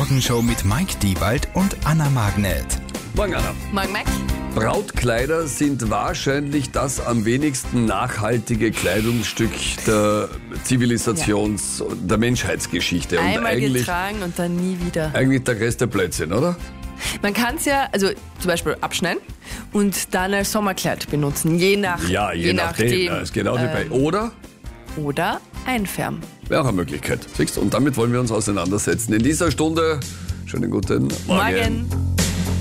Morgenshow mit Mike Diewald und Anna Magnet. Morgen, Anna. Morgen, Mike. Brautkleider sind wahrscheinlich das am wenigsten nachhaltige Kleidungsstück der der Menschheitsgeschichte. Und Einmal getragen und dann nie wieder. eigentlich der größte Blödsinn, oder? Man kann es ja, also zum Beispiel abschneiden und dann als Sommerkleid benutzen, je nachdem. Ja, ist genau wie bei. Oder einfärben. Wäre auch eine Möglichkeit. Siehst du? Und damit wollen wir uns auseinandersetzen. In dieser Stunde, schönen guten Morgen. Morgen.